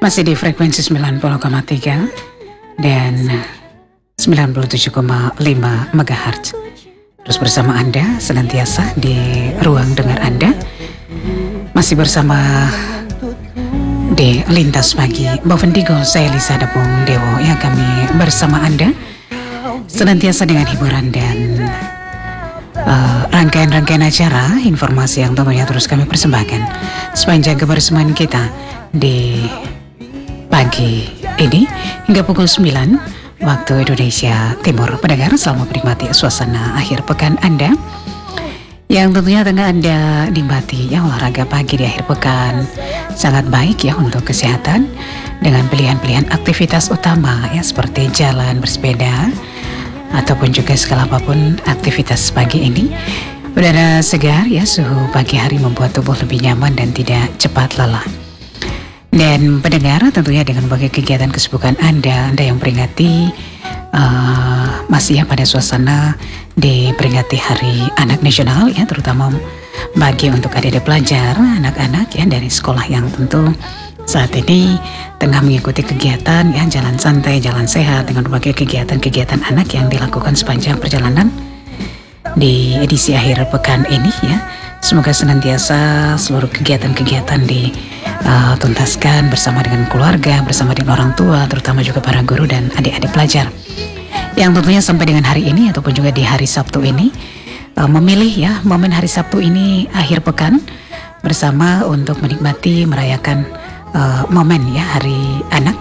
Masih di frekuensi 90,3 dan 97,5 MHz. Terus bersama Anda senantiasa di ruang dengar Anda. Masih bersama di Lintas Pagi Bovendigo, saya Lisa Depung Dewo yang kami bersama Anda senantiasa dengan hiburan dan rangkaian-rangkaian acara, informasi yang tentunya terus kami persembahkan sepanjang kebersamaan kita di pagi ini hingga pukul 9 waktu Indonesia Timur. Pendengar, selamat menikmati suasana akhir pekan Anda yang tentunya tengah Anda nikmati ya. Olahraga pagi di akhir pekan sangat baik ya untuk kesehatan dengan pilihan-pilihan aktivitas utama ya, seperti jalan, bersepeda ataupun juga segala apapun aktivitas pagi ini. Udara segar ya, suhu pagi hari membuat tubuh lebih nyaman dan tidak cepat lelah. Dan pendengar, tentunya dengan berbagai kegiatan kesibukan Anda yang peringati masih ya pada suasana diperingati Hari Anak Nasional ya, terutama bagi untuk adik-adik pelajar, anak-anak ya dari sekolah yang tentu saat ini tengah mengikuti kegiatan ya, jalan santai, jalan sehat dengan berbagai kegiatan-kegiatan anak yang dilakukan sepanjang perjalanan di edisi akhir pekan ini ya. Semoga senantiasa seluruh kegiatan-kegiatan dituntaskan bersama dengan keluarga, bersama dengan orang tua, terutama juga para guru dan adik-adik pelajar yang tentunya sampai dengan hari ini ataupun juga di hari Sabtu ini memilih ya momen hari Sabtu ini akhir pekan bersama untuk menikmati merayakan momen ya Hari Anak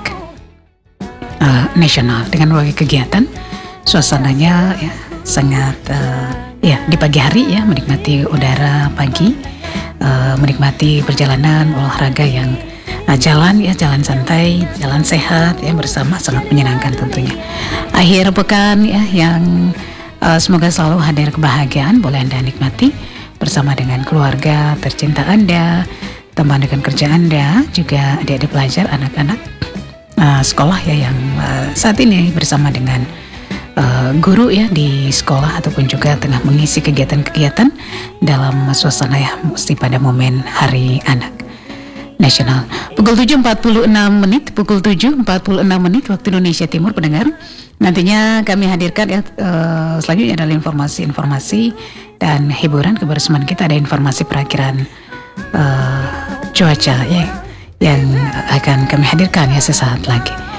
Nasional dengan berbagai kegiatan. Suasananya ya sangat ya di pagi hari ya, menikmati udara pagi, menikmati perjalanan olahraga yang jalan ya, jalan santai, jalan sehat ya bersama, sangat menyenangkan tentunya. Akhir pekan ya yang semoga selalu hadir kebahagiaan boleh Anda nikmati bersama dengan keluarga tercinta Anda, teman dengan kerja Anda, juga adik-adik pelajar, anak-anak sekolah ya yang saat ini bersama dengan guru ya di sekolah ataupun juga tengah mengisi kegiatan-kegiatan dalam suasana ya mesti pada momen Hari Anak Nasional. Pukul 7.46 menit, pukul 7.46 menit waktu Indonesia Timur, pendengar. Nantinya kami hadirkan ya selanjutnya adalah informasi-informasi dan hiburan kebersamaan kita. Ada informasi perakhiran cuaca ya yang akan kami hadirkan ya sesaat lagi.